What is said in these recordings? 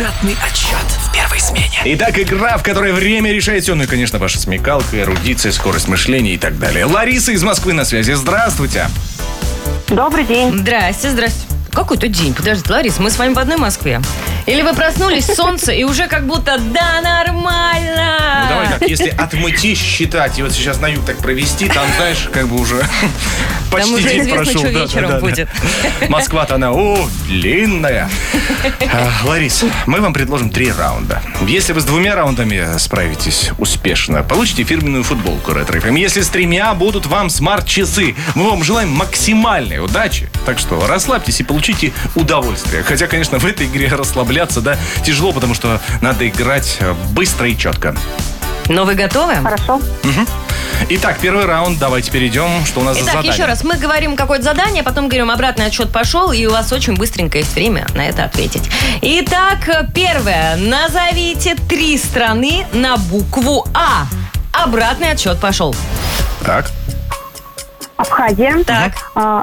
Обратный отсчет в первой смене. Итак, игра, в которой время решает все. Ну и, конечно, ваша смекалка, эрудиция, скорость мышления и так далее. Лариса из Москвы на связи. Здравствуйте. Добрый день. Здрасте. Какой-то день. Подождите, Ларис, мы с вами в одной Москве. Или вы проснулись, солнце, и уже как будто да, нормально. Ну, давай так, если от Мытищ считать, и вот сейчас на юг так провести, там, знаешь, как бы уже почти там уже день известно, прошел. что вечером будет. Москва-то она, длинная. Ларис, мы вам предложим 3 раунда. Если вы с 2 раундами справитесь успешно, получите фирменную футболку Ретро FM. Если с 3 будут вам смарт-часы. Мы вам желаем максимальной удачи. Так что расслабьтесь и получите удовольствие. Хотя, конечно, в этой игре расслабляться, да, тяжело, потому что надо играть быстро и четко. Но вы готовы? Хорошо. Угу. Итак, первый раунд. Давайте перейдем. Что у нас за задание? Итак, еще раз. Мы говорим какое-то задание, потом говорим, обратный отсчет пошел, и у вас очень быстренько есть время на это ответить. Итак, первое. Назовите 3 страны на букву А. Обратный отсчет пошел. Так. Абхазия. Так.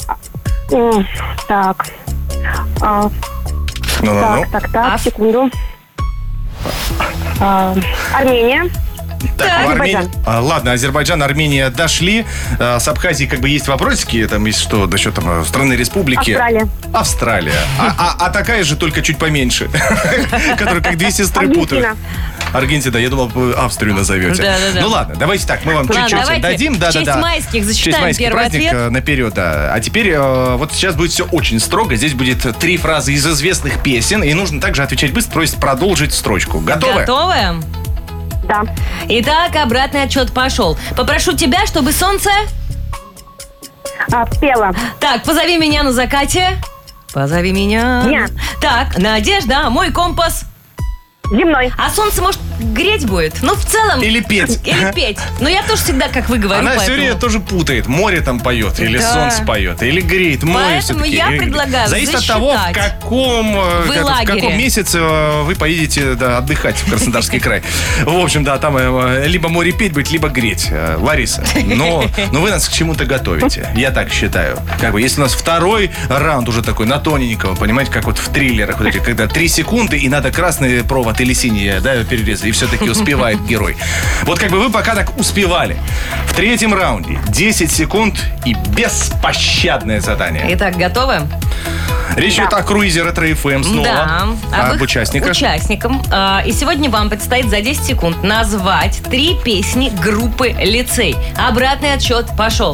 Так. Ну-ну-ну. Так, секунду. Армения. Так, Азербайджан. Ладно, Азербайджан, Армения дошли. С Абхазией как бы есть вопросики. Там есть что, насчет там, страны республики. Австралия. А такая же, только чуть поменьше. Которая как 2 сестры путают. Аргентина, я думал, вы Австрию назовете. Да. Ну ладно, давайте так, мы вам чуть-чуть дадим. В честь майских зачитаем первый ответ. Наперед, да. А теперь вот сейчас будет все очень строго. Здесь будет 3 фразы из известных песен. И нужно также отвечать быстро, просит продолжить строчку. Готовы? Готовы? Да. Итак, обратный отсчет пошел. Попрошу тебя, чтобы солнце... Пела. Так, позови меня на закате. Позови меня. Дня. Так, Надежда, мой компас. Земной. А солнце, может, греть будет? Ну, в целом... Или петь. Или петь. Но я тоже всегда, как вы говорю, Она поэтому... все время тоже путает. Море там поет, или Да. солнце поет, или греет, море Поэтому все-таки. я предлагаю зависит от того, в засчитать. каком лагере. месяце вы поедете отдыхать в Краснодарский край. В общем, да, там либо море петь будет, либо греть. Лариса, но вы нас к чему-то готовите. Я так считаю. Как бы, если у нас второй раунд уже такой на тоненького, понимаете, как вот в триллерах, вот эти, когда 3 секунды, и надо красный провод или синий, да, перерезать, и все-таки успевает герой. Вот как бы вы пока так успевали. В 3-м раунде 10 секунд и беспощадное задание. Итак, готовы? Речь идет о круизе Ретро FM снова. Да. Об участниках. И сегодня вам предстоит за 10 секунд назвать 3 песни группы «Лицей». Обратный отсчет пошел.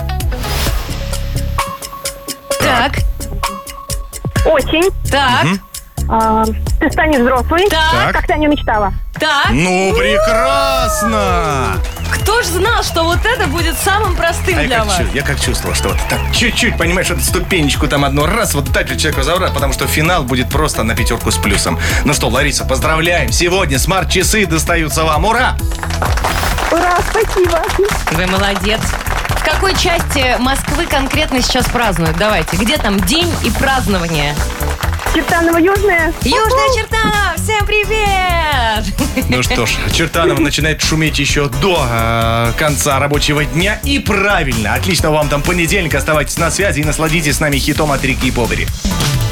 Так. Очень. Так. Ты станешь взрослый. Так. Как ты о нем мечтала. Так. Ну, прекрасно! Кто ж знал, что вот это будет самым простым для вас? Я как чувствовал, что вот так чуть-чуть, понимаешь, эту ступенечку там одну раз, вот дать человеку разобрать, потому что финал будет просто на 5 с плюсом. Ну что, Лариса, поздравляем! Сегодня смарт-часы достаются вам. Ура! Ура, спасибо. Вы молодец. В какой части Москвы конкретно сейчас празднуют? Давайте. Где там день и празднование? Чертаново-Южная. Южная Чертанова! Всем привет! Ну что ж, Чертанов начинает шуметь еще до конца рабочего дня. И правильно, отлично вам там понедельник. Оставайтесь на связи и насладитесь с нами хитом от Рики и Повери.